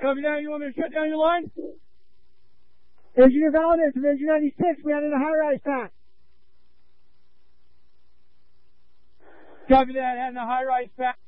Copy that. You want me to shut down your line? Engineer Valdez from Engine 96, we had in a high-rise pack. Copy that. Had in a high-rise pack.